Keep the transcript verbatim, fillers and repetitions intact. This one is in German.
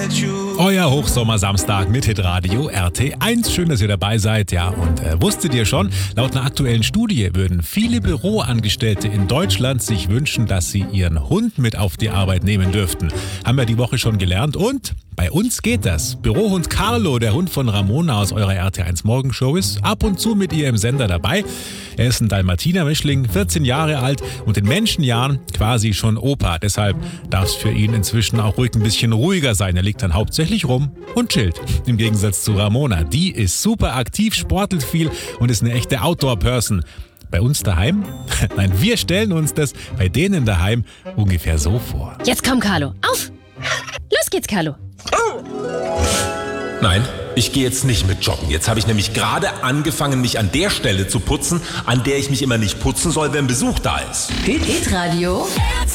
Euer Hochsommersamstag mit Hitradio R T eins. Schön, dass ihr dabei seid. Ja, und äh, wusstet ihr schon, laut einer aktuellen Studie würden viele Büroangestellte in Deutschland sich wünschen, dass sie ihren Hund mit auf die Arbeit nehmen dürften. Haben wir die Woche schon gelernt und bei uns geht das. Bürohund Carlo, der Hund von Ramona aus eurer R T eins Morgenshow, ist ab und zu mit ihr im Sender dabei. Er ist ein Dalmatiner-Mischling, vierzehn Jahre alt und in Menschenjahren quasi schon Opa. Deshalb darf es für ihn inzwischen auch ruhig ein bisschen ruhiger sein. Er liegt dann hauptsächlich rum und chillt. Im Gegensatz zu Ramona. Die ist super aktiv, sportelt viel und ist eine echte Outdoor-Person. Bei uns daheim? Nein, wir stellen uns das bei denen daheim ungefähr so vor. Jetzt komm, Carlo. Auf! Los geht's, Carlo. Nein, ich gehe jetzt nicht mit joggen. Jetzt habe ich nämlich gerade angefangen, mich an der Stelle zu putzen, an der ich mich immer nicht putzen soll, wenn Besuch da ist. Hitradio.